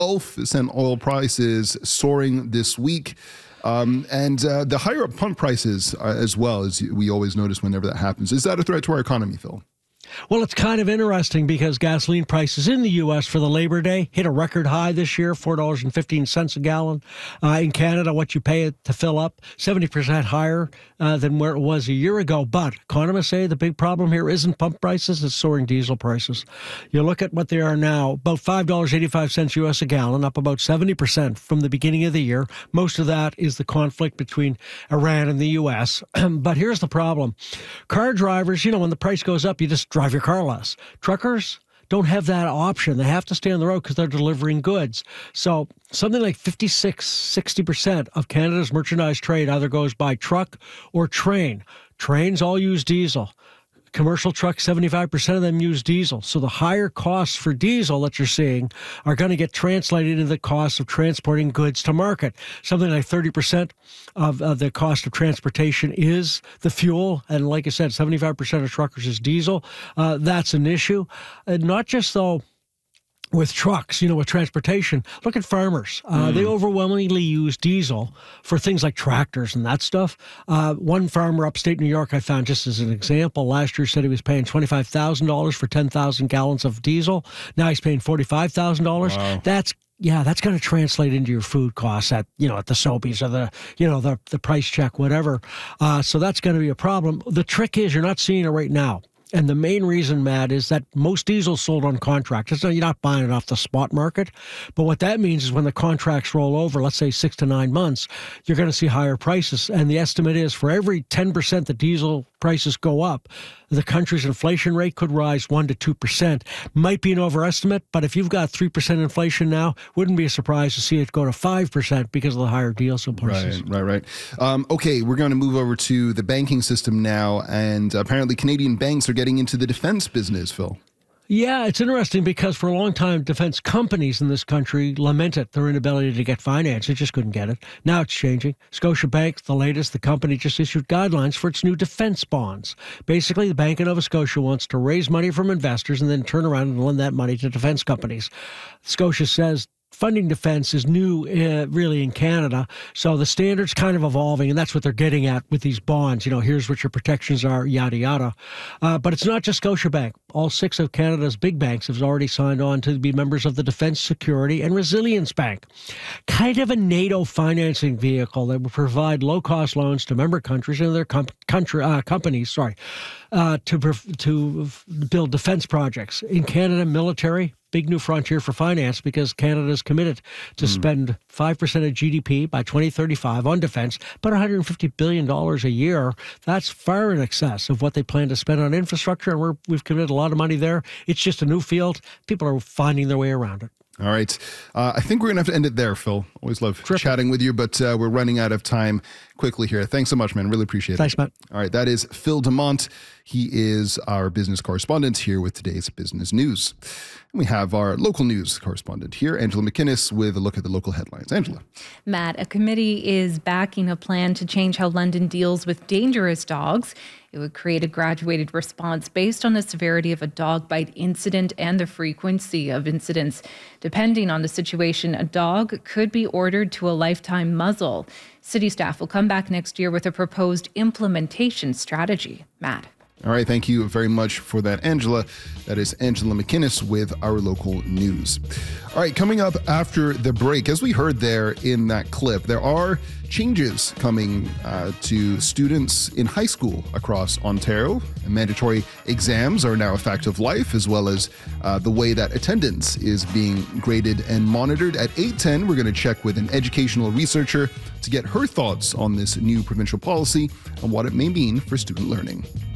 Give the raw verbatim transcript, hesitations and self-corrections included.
Gulf sent oil prices soaring this week. Um, and uh, the higher up pump prices uh, as well, as we always notice whenever that happens. Is that a threat to our economy, Phil? Well, it's kind of interesting because gasoline prices in the U S for the Labor Day hit a record high this year, four dollars and fifteen cents a gallon. Uh, in Canada, what you pay it to fill up, seventy percent higher uh, than where it was a year ago. But economists say the big problem here isn't pump prices, it's soaring diesel prices. You look at what they are now, about five dollars and eighty-five cents U S a gallon, up about seventy percent from the beginning of the year. Most of that is the conflict between Iran and the U S. But here's the problem. Car drivers, you know, when the price goes up, you just drive your car less. Truckers don't have that option. They have to stay on the road because they're delivering goods. So something like fifty-six, sixty percent of Canada's merchandise trade either goes by truck or train. Trains all use diesel. Commercial trucks, seventy-five percent of them use diesel. So the higher costs for diesel that you're seeing are going to get translated into the cost of transporting goods to market. Something like thirty percent of uh, the cost of transportation is the fuel. And like I said, seventy-five percent of truckers is diesel. Uh, that's an issue. Uh, not just, though, with trucks, you know, with transportation. Look at farmers. Uh, mm. They overwhelmingly use diesel for things like tractors and that stuff. Uh, one farmer upstate New York I found, just as an example, last year said he was paying twenty-five thousand dollars for ten thousand gallons of diesel. Now he's paying forty-five thousand dollars. Wow. That's Yeah, that's going to translate into your food costs at, you know, at the Sobeys or the, you know, the, the price check, whatever. Uh, so that's going to be a problem. The trick is you're not seeing it right now. And the main reason, Matt, is that most diesel is sold on contract. It's not, you're not buying it off the spot market. But what that means is when the contracts roll over, let's say six to nine months, you're going to see higher prices. And the estimate is for every ten percent that diesel prices go up, the country's inflation rate could rise one to two percent. Might be an overestimate, but if you've got three percent inflation now, wouldn't be a surprise to see it go to five percent because of the higher diesel prices. Right, right, right. Um, okay, we're going to move over to the banking system now, and apparently Canadian banks are getting into the defense business, Phil. Yeah, it's interesting because for a long time, defense companies in this country lamented their inability to get finance. They just couldn't get it. Now it's changing. Scotiabank, the latest, the company just issued guidelines for its new defense bonds. Basically, the Bank of Nova Scotia wants to raise money from investors and then turn around and lend that money to defense companies. Scotia says funding defense is new, uh, really, in Canada. So the standard's kind of evolving, and that's what they're getting at with these bonds. You know, here's what your protections are, yada, yada. Uh, but it's not just Scotiabank. All six of Canada's big banks have already signed on to be members of the Defense Security and Resilience Bank. Kind of a NATO financing vehicle that will provide low-cost loans to member countries and their com- country, uh, companies, sorry, uh, to, to build defense projects. In Canada, military, big new frontier for finance because Canada is committed to mm. spend five percent of G D P by twenty thirty-five on defense, but one hundred fifty billion dollars a year. That's far in excess of what they plan to spend on infrastructure, and we're, we've committed a lot of money there. It's just a new field. People are finding their way around it. All right. Uh, I think we're going to have to end it there, Phil. Always love Terrific. chatting with you, but uh, we're running out of time quickly here. Thanks so much, man. Really appreciate Thanks, it. Thanks, Matt. All right. That is Phil Demont. He is our business correspondent here with today's business news. And we have our local news correspondent here, Angela McInnes, with a look at the local headlines. Angela. Matt, a committee is backing a plan to change how London deals with dangerous dogs. It would create a graduated response based on the severity of a dog bite incident and the frequency of incidents. Depending on the situation, a dog could be ordered to a lifetime muzzle. City staff will come back next year with a proposed implementation strategy. Matt. All right, thank you very much for that, Angela. That is Angela McInnes with our local news. All right, coming up after the break, as we heard there in that clip, there are changes coming uh, to students in high school across Ontario. Mandatory exams are now a fact of life, as well as uh, the way that attendance is being graded and monitored. At eight ten, we're going to check with an educational researcher to get her thoughts on this new provincial policy and what it may mean for student learning.